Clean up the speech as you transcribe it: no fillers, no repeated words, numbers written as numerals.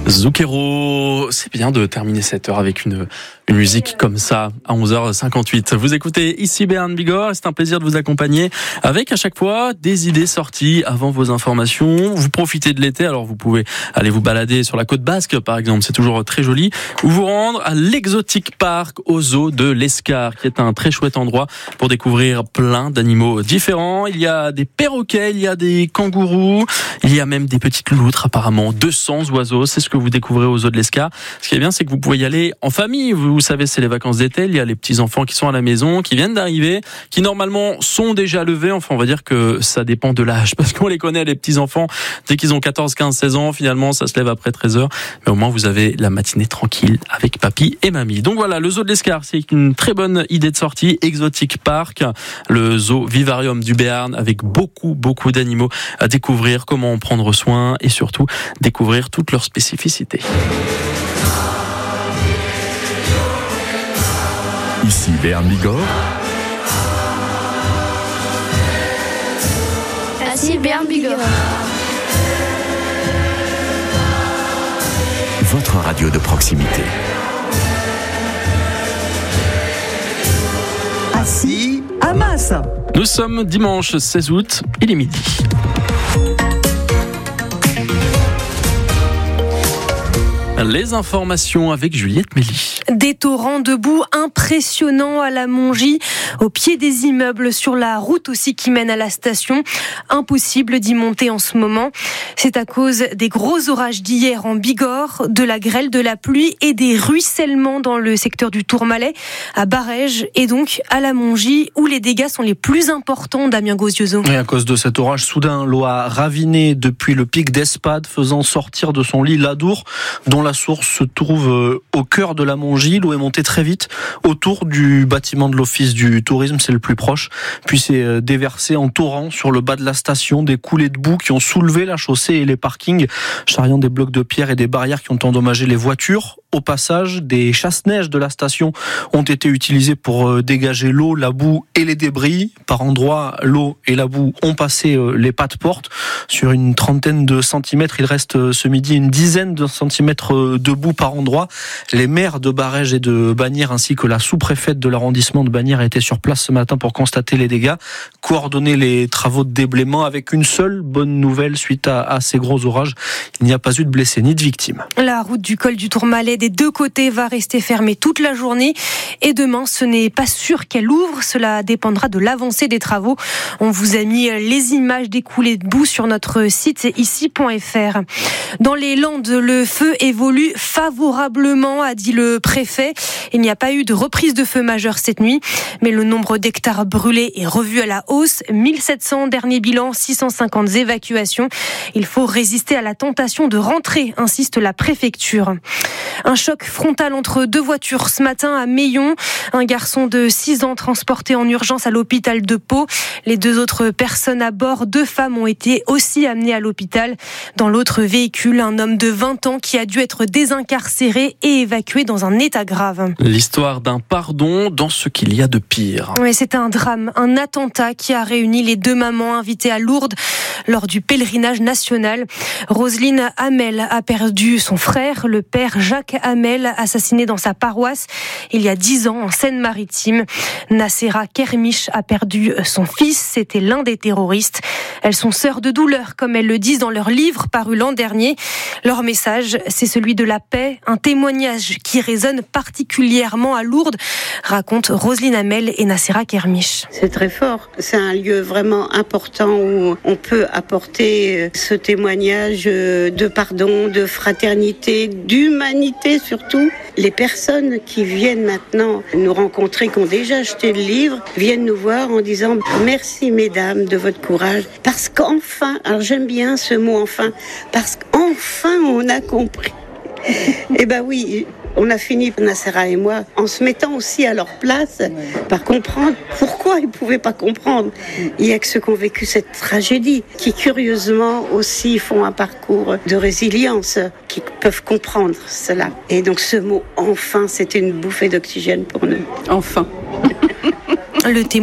Zucchero, c'est bien de terminer cette heure avec une musique comme ça à 11h58. Vous écoutez ici Béarn Bigorre, c'est un plaisir de vous accompagner avec à chaque fois des idées sorties avant vos informations. Vous profitez de l'été, alors vous pouvez aller vous balader sur la côte basque par exemple, c'est toujours très joli, ou vous rendre à l'Exotic Park au zoo de l'Escar, qui est un très chouette endroit pour découvrir plein d'animaux différents. Il y a des perroquets, il y a des kangourous, il y a même des petites loutres apparemment, 200 oiseaux, c'est ce que vous découvrez au zoo de l'Escar. Ce qui est bien, c'est que vous pouvez y aller en famille. Vous savez, c'est les vacances d'été. Il y a les petits-enfants qui sont à la maison, qui viennent d'arriver, qui normalement sont déjà levés. Enfin, on va dire que ça dépend de l'âge. Parce qu'on les connaît, les petits-enfants. Dès qu'ils ont 14, 15, 16 ans, finalement, ça se lève après 13h. Mais au moins, vous avez la matinée tranquille avec papy et mamie. Donc voilà, le zoo de l'Escar, c'est une très bonne idée de sortie. Exotic Park, le zoo vivarium du Béarn, avec beaucoup d'animaux à découvrir, comment en prendre soin et surtout découvrir toutes leurs spécificités. Ici Béarn Bigorre. Ici Béarn Bigorre. Votre radio de proximité. Assis à Masse. Nous sommes dimanche 16 août, il est midi. Les informations avec Juliette Mély. Des torrents de boue impressionnants à la Mongie, au pied des immeubles, sur la route aussi qui mène à la station. Impossible d'y monter en ce moment. C'est à cause des gros orages d'hier en Bigorre, de la grêle, de la pluie et des ruissellements dans le secteur du Tourmalet, à Barège et donc à la Mongie, où les dégâts sont les plus importants, Damien Gozioso. Et à cause de cet orage soudain, l'eau a raviné depuis le pic d'Espade, faisant sortir de son lit l'Adour, dont la source se trouve au cœur de la Mongie. L'eau est montée très vite autour du bâtiment de l'office du tourisme, c'est le plus proche, puis s'est déversée en torrent sur le bas de la station, des coulées de boue qui ont soulevé la chaussée et les parkings, charriant des blocs de pierre et des barrières qui ont endommagé les voitures. Au passage, des chasse-neige de la station ont été utilisés pour dégager l'eau, la boue et les débris. Par endroits, l'eau et la boue ont passé les pas de porte. Sur une trentaine de centimètres, il reste ce midi une dizaine de centimètres de boue par endroit. Les maires de Barège et de Bagnères ainsi que la sous-préfète de l'arrondissement de Bagnères étaient sur place ce matin pour constater les dégâts, coordonner les travaux de déblaiement, avec une seule bonne nouvelle suite à ces gros orages. Il n'y a pas eu de blessés ni de victimes. La route du col du Tourmalet des deux côtés va rester fermée toute la journée et demain ce n'est pas sûr qu'elle ouvre, cela dépendra de l'avancée des travaux. On vous a mis les images des coulées de boue sur notre site ici.fr. Dans les Landes, le feu évolue favorablement, a dit le préfet. Il n'y a pas eu de reprise de feu majeure cette nuit, mais le nombre d'hectares brûlés est revu à la hausse. 1700 dernier bilan, 650 évacuations. Il faut résister à la tentation de rentrer, insiste la préfecture. Un choc frontal entre deux voitures ce matin à Meillon. Un garçon de 6 ans transporté en urgence à l'hôpital de Pau. Les deux autres personnes à bord, 2 femmes, ont été aussi amenées à l'hôpital. Dans l'autre véhicule, un homme de 20 ans qui a dû être désincarcéré et évacué dans un état grave. L'histoire d'un pardon dans ce qu'il y a de pire. Oui, c'est un drame, un attentat qui a réuni les 2 mamans invitées à Lourdes lors du pèlerinage national. Roselyne Hamel a perdu son frère, le père Jacques Hamel, assassiné dans sa paroisse il y a 10 ans en Seine-Maritime. Nassera Kermiche a perdu son fils, c'était l'un des terroristes. Elles sont sœurs de douleur, comme elles le disent dans leur livre paru l'an dernier. Leur message, c'est celui de la paix, un témoignage qui résonne particulièrement à Lourdes, raconte Roselyne Hamel et Nassera Kermiche. C'est très fort, c'est un lieu vraiment important où on peut apporter ce témoignage de pardon, de fraternité, d'humanité surtout. Les personnes qui viennent maintenant nous rencontrer, qui ont déjà acheté le livre, viennent nous voir en disant « Merci mesdames de votre courage ». Parce qu'enfin, alors j'aime bien ce mot « enfin », parce qu'enfin on a compris. Eh ben oui, on a fini, Nassera et moi, en se mettant aussi à leur place, par comprendre pourquoi ils ne pouvaient pas comprendre. Il y a que ceux qui ont vécu cette tragédie, qui curieusement aussi font un parcours de résilience, qui peuvent comprendre cela. Et donc ce mot « enfin », c'était une bouffée d'oxygène pour nous. Enfin. Le